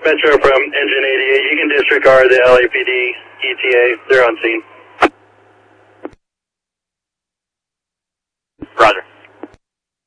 Metro from Engine 88. You can disregard the LAPD ETA. They're on scene.